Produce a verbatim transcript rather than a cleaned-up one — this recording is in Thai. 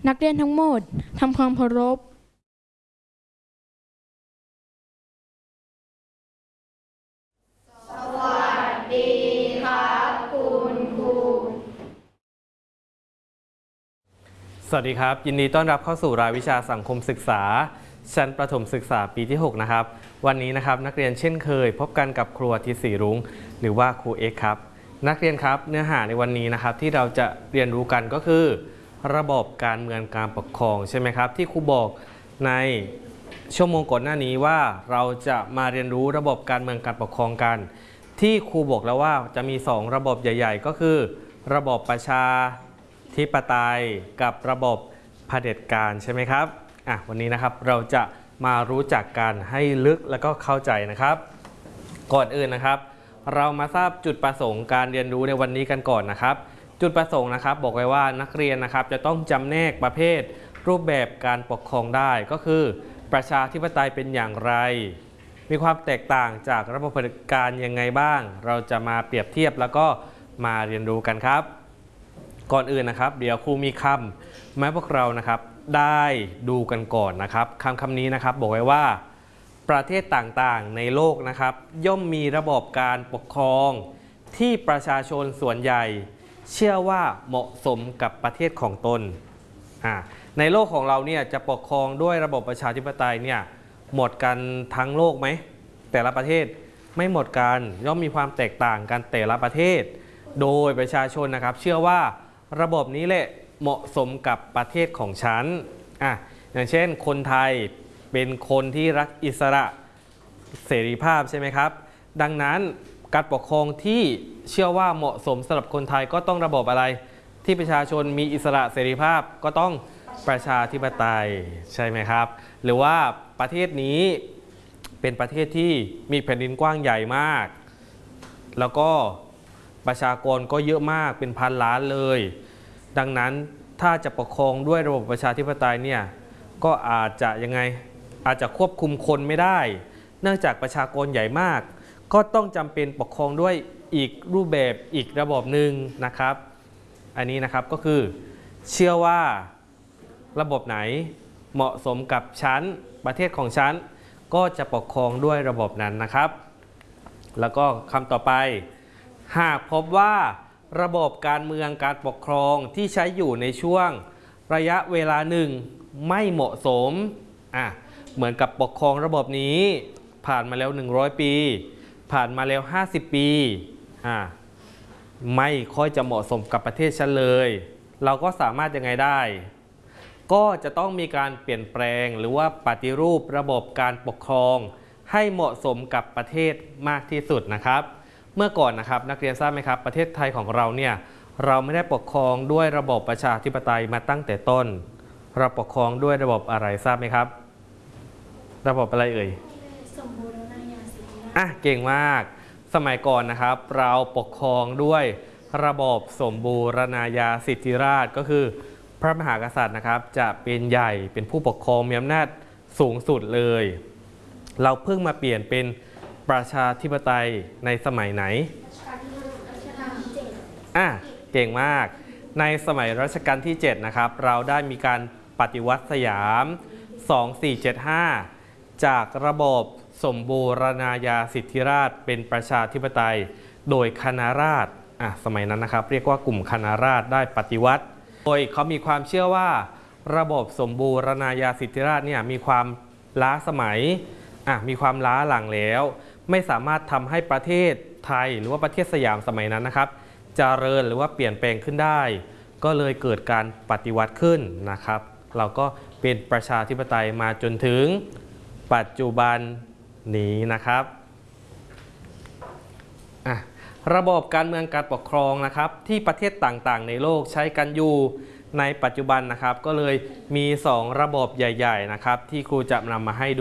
นักเรียนทั้งหมดทำความเคารพสวัสดีครับคุณครูสวัสดีครับยินดีต้อนรับเข้าสู่รายวิชาสังคมศึกษาชั้นประถมศึกษาปีที่หกนะครับวันนี้นะครับนักเรียนเช่นเคยพบกันกับครูอาทิตย์ศรีรุ้งหรือว่าครูเอ็กซ์ครับนักเรียนครับเนื้อหาในวันนี้นะครับที่เราจะเรียนรู้กันก็คือระบบการเมืองการปกครองใช่ไหมครับที่ครูบอกในชั่วโมงก่อนหน้านี้ว่าเราจะมาเรียนรู้ระบบการเมืองการปกครองกันที่ครูบอกแล้วว่าจะมีสองระบบใหญ่ๆก็คือระบบประชาธิปไตยกับระบบเผด็จการใช่ไหมครับอ่ะวันนี้นะครับเราจะมารู้จักกันให้ลึกแล้วก็เข้าใจนะครับก่อนอื่นนะครับเรามาทราบจุดประสงค์การเรียนรู้ในวันนี้กันก่อนนะครับจุดประสงค์นะครับบอกไว้ว่านักเรียนนะครับจะต้องจำแนกประเภทรูปแบบการปกครองได้ก็คือประชาธิปไตยเป็นอย่างไรมีความแตกต่างจากระบบเผด็จการยังไงบ้างเราจะมาเปรียบเทียบแล้วก็มาเรียนรู้กันครับก่อนอื่นนะครับเดี๋ยวครูมีคำมาให้พวกเรานะครับได้ดูกันก่อนนะครับคำคำนี้นะครับบอกไว้ว่าประเทศต่างๆในโลกนะครับย่อมมีระบบการปกครองที่ประชาชนส่วนใหญ่เชื่อว่าเหมาะสมกับประเทศของตนในโลกของเราเนี่ยจะปกครองด้วยระบบประชาธิปไตยเนี่ยหมดกันทั้งโลกไหมแต่ละประเทศไม่หมดกันย่อมมีความแตกต่างกันแต่ละประเทศโดยประชาชนนะครับเชื่อว่าระบบนี้แหละเหมาะสมกับประเทศของฉันอ่ะอย่างเช่นคนไทยเป็นคนที่รักอิสระเสรีภาพใช่ไหมครับดังนั้นการปกครองที่เชื่อว่าเหมาะสมสำหรับคนไทยก็ต้องระบบอะไรที่ประชาชนมีอิสระเสรีภาพก็ต้องประชาธิปไตยใช่ไหมครับหรือว่าประเทศนี้เป็นประเทศที่มีแผ่นดินกว้างใหญ่มากแล้วก็ประชากรก็เยอะมากเป็นพันล้านเลยดังนั้นถ้าจะปกครองด้วยระบบประชาธิปไตยเนี่ยก็อาจจะยังไงอาจจะควบคุมคนไม่ได้เนื่องจากประชากรใหญ่มากก็ต้องจำเป็นปกครองด้วยอีกรูปแบบอีกระบบหนึ่งนะครับอันนี้นะครับก็คือเชื่อว่าระบบไหนเหมาะสมกับชั้นประเทศของชั้นก็จะปกครองด้วยระบบนั้นนะครับแล้วก็คำต่อไปหากพบว่าระบบการเมืองการปกครองที่ใช้อยู่ในช่วงระยะเวลาหนึ่งไม่เหมาะสมอ่ะเหมือนกับปกครองระบบนี้ผ่านมาแล้วหนึ่งร้อยปีผ่านมาแล้วห้าสิบปีอ่ะไม่ค่อยจะเหมาะสมกับประเทศฉันเลยเราก็สามารถยังไงได้ก็จะต้องมีการเปลี่ยนแปลงหรือว่าปฏิรูประบบการปกครองให้เหมาะสมกับประเทศมากที่สุดนะครับเมื่อก่อนนะครับนักเรียนทราบไหมครับประเทศไทยของเราเนี่ยเราไม่ได้ปกครองด้วยระบบประชาธิปไตยมาตั้งแต่ต้นเราปกครองด้วยระบบอะไรทราบไหมครับระบบอะไรเอ่ยสมบูรณาญาสิทธิราชย์อ่ะเก่งมากสมัยก่อนนะครับเราปกครองด้วยระบบสมบูรณาญาสิทธิราชย์ก็คือพระมหากษัตริย์นะครับจะเป็นใหญ่เป็นผู้ปกครองมีอำนาจสูงสุดเลยเราเพิ่งมาเปลี่ยนเป็นประชาธิปไตยในสมัยไหนอ่ะเก่งมากในสมัยรัชกาลที่เจ็ดนะครับเราได้มีการปฏิวัติสยามสองสี่เจ็ดห้าจากระบบสมบูรณาญาสิทธิราชย์เป็นประชาธิปไตยโดยคณะราษฎรอ่ะสมัยนั้นนะครับเรียกว่ากลุ่มคณะราษฎรได้ปฏิวัติโดยเขามีความเชื่อว่าระบบสมบูรณาญาสิทธิราชย์เนี่ยมีความล้าสมัยอ่ะมีความล้าหลังแล้วไม่สามารถทำให้ประเทศไทยหรือว่าประเทศสยามสมัยนั้นนะครับเจริญหรือว่าเปลี่ยนแปลงขึ้นได้ก็เลยเกิดการปฏิวัติขึ้นนะครับเราก็เป็นประชาธิปไตยมาจนถึงปัจจุบันนี้นะครับอ่ะระบบการเมืองการปกครองนะครับที่ประเทศต่างๆในโลกใช้กันอยู่ในปัจจุบันนะครับก็เลยมีสองระบบใหญ่ๆนะครับที่ครูจะนำมาให้ดู